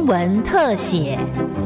新闻特写。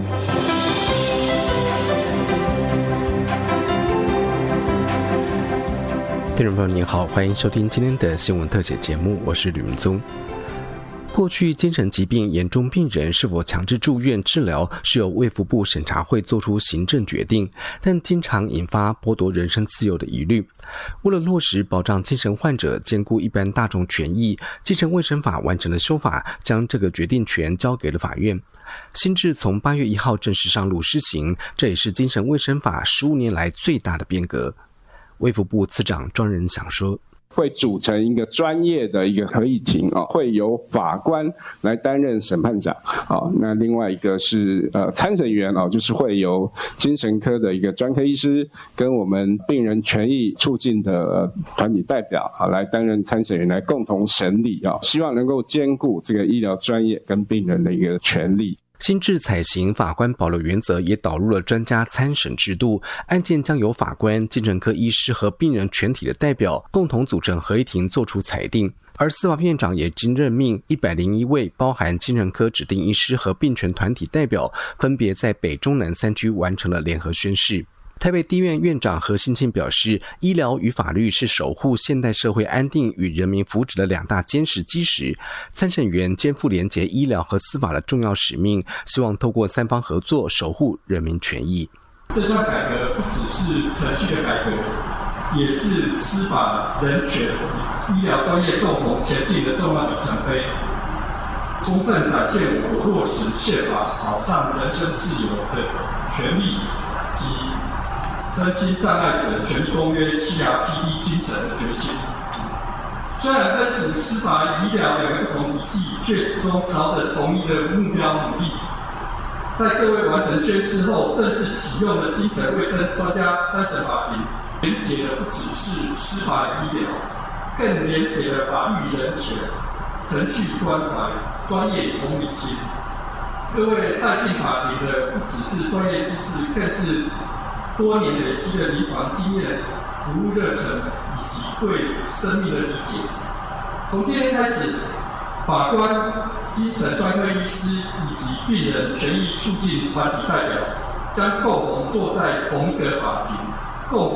听众朋友您好，欢迎收听今天的新闻特写节目，我是吕文宗。过去精神疾病严重病人是否强制住院治疗是由卫福部审查会做出行政决定，但经常引发剥夺人身自由的疑虑。为了落实保障精神患者兼顾一般大众权益，精神卫生法完成了修法，将这个决定权交给了法院。新制从8月1号正式上路施行，这也是精神卫生法15年来最大的变革。卫福部次长庄仁祥说， 会组成一个专业的一个合议庭会由法官来担任审判长那另外一个是参审员就是会由精神科的一个专科医师跟我们病人权益促进的团体代表来担任参审员，来共同审理希望能够兼顾这个医疗专业跟病人的一个权利。 新制采行法官保留原则，也导入了专家参审制度，案件将由法官、精神科医师和病人全体的代表共同组成合议庭作出裁定。而司法院长也经任命101位包含精神科指定医师和病权团体代表，分别在北中南3区完成了联合宣誓。台北地院院长何信庆表示，医疗与法律是守护现代社会安定与人民福祉的2大坚实基石。参审员肩负连结医疗和司法的重要使命，希望透过3方合作守护人民权益。 这项改革不只是程序的改革，也是司法、人权、医疗专业共同前进的重要里程碑，充分展现我国落实宪法保障人身自由的权利及身心障碍者权利公约 CRPD 精神的决心。虽然分属司法与医疗2个不同体系，却始终朝着同一个目标努力。在各位完成宣誓后，正式启用的精神卫生专家参审法庭，连结的不只是司法与医疗，更连结了法律与人权、程序与关怀、专业与同理心。各位带进法庭的不只是专业知识，更是多年累积的临床经验、服务热忱以及对生命的理解。从今天开始，法官、精神专科医师以及病人权益促进团体代表将共同坐在同一个法庭，共